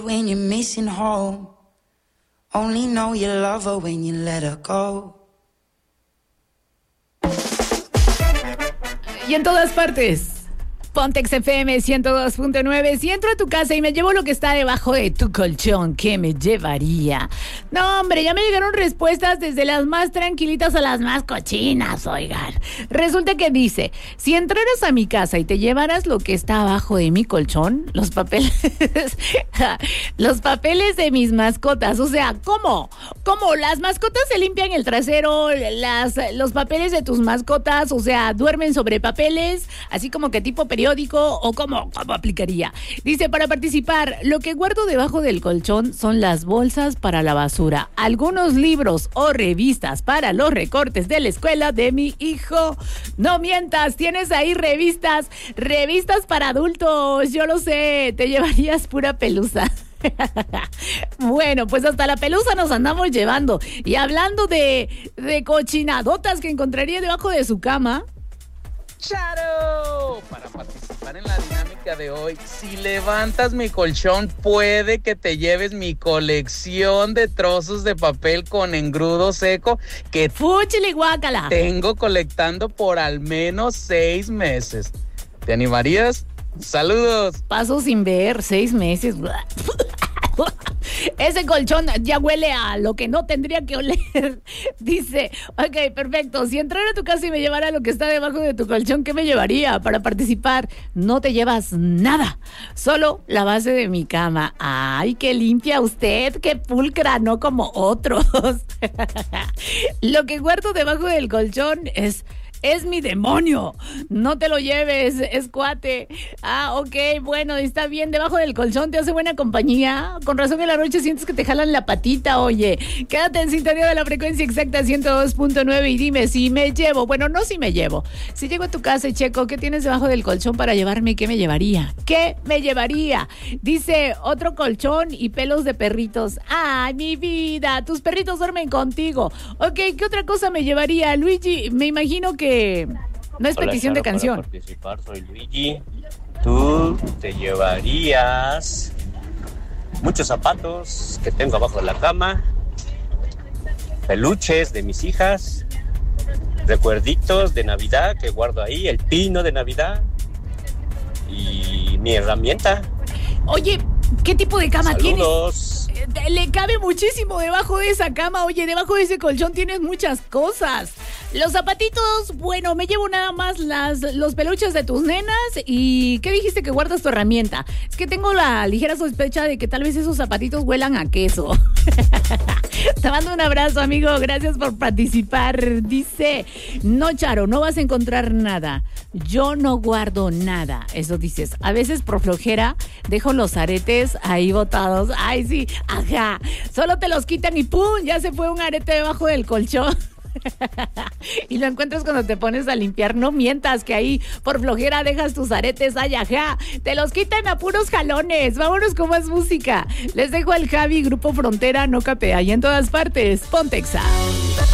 When you're missing home, only know you love her when you let her go. Y en todas partes, Pontex FM 102.9. Si entro a tu casa y me llevo lo que está debajo de tu colchón, ¿qué me llevaría? No, hombre, ya me llegaron respuestas desde las más tranquilitas a las más cochinas, oigan. Resulta que dice, si entraras a mi casa y te llevaras lo que está abajo de mi colchón, los papeles de mis mascotas. O sea, ¿cómo? ¿Cómo? ¿Las mascotas se limpian el trasero? ¿Los papeles de tus mascotas, o sea, duermen sobre papeles? Así como que tipo periódico, o cómo aplicaría. Dice, para participar, lo que guardo debajo del colchón son las bolsas para la basura, algunos libros o revistas para los recortes de la escuela de mi hijo. No mientas, tienes ahí revistas para adultos, yo lo sé, te llevarías pura pelusa. Bueno, pues hasta la pelusa nos andamos llevando. Y hablando de cochinadotas que encontraría debajo de su cama. ¡Charo! Para participar en la dinámica de hoy, si levantas mi colchón, puede que te lleves mi colección de trozos de papel con engrudo seco que ¡fúchile, guácala! Tengo colectando por al menos 6 meses. ¿Te animarías? ¡Saludos! Paso sin ver 6 meses. Ese colchón ya huele a lo que no tendría que oler. Dice, ok, perfecto. Si entrara a tu casa y me llevara lo que está debajo de tu colchón, ¿qué me llevaría? Para participar, no te llevas nada. Solo la base de mi cama. Ay, qué limpia usted, qué pulcra, no como otros. Lo que guardo debajo del colchón es mi demonio. No te lo lleves, es cuate. Ah, ok, bueno, está bien. Debajo del colchón te hace buena compañía. Con razón en la noche sientes que te jalan la patita, oye. Quédate en sintonía de la frecuencia exacta 102.9 y dime si me llevo. Bueno, no si me llevo. Si llego a tu casa y checo, ¿qué tienes debajo del colchón para llevarme? ¿Qué me llevaría? ¿Qué me llevaría? Dice, otro colchón y pelos de perritos. Ay, mi vida, tus perritos duermen contigo. Ok, ¿qué otra cosa me llevaría? Luigi, me imagino que no es petición de canción. Para participar, soy Luigi. Tú te llevarías muchos zapatos que tengo abajo de la cama, peluches de mis hijas, recuerditos de Navidad que guardo ahí, el pino de Navidad y mi herramienta. Oye, ¿qué tipo de cama Saludos. tienes? Le cabe muchísimo debajo de esa cama. Oye, debajo de ese colchón tienes muchas cosas. Los zapatitos, bueno, me llevo nada más los peluches de tus nenas. ¿Y qué dijiste que guardas tu herramienta? Es que tengo la ligera sospecha de que tal vez esos zapatitos huelan a queso. Te mando un abrazo, amigo. Gracias por participar. Dice, no, Charo, no vas a encontrar nada. Yo no guardo nada. Eso dices. A veces por flojera dejo los aretes ahí botados. Ay, sí, ajá. Solo te los quitan y ¡pum! Ya se fue un arete debajo del colchón. Y lo encuentras cuando te pones a limpiar. No mientas que ahí por flojera dejas tus aretes. Ay, ajá, te los quitan a puros jalones. Vámonos con más música. Les dejo al Javi, Grupo Frontera, no capea. Y en todas partes, Pontexa.